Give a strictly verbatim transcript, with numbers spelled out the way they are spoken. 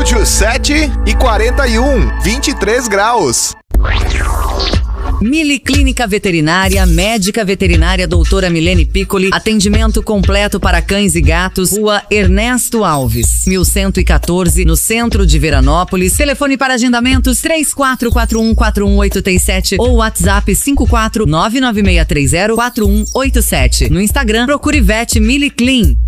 Estúdio sete e quarenta e um, vinte e três graus. Mili Clínica Veterinária, médica veterinária doutora Milene Piccoli, atendimento completo para cães e gatos, Rua Ernesto Alves, mil cento e quatorze, no centro de Veranópolis. Telefone para agendamentos três quatro quatro um quatro um oito três sete ou WhatsApp cinco quatro nove nove seis três zero quatro um oito sete. No Instagram, procure Vet Mili Clean.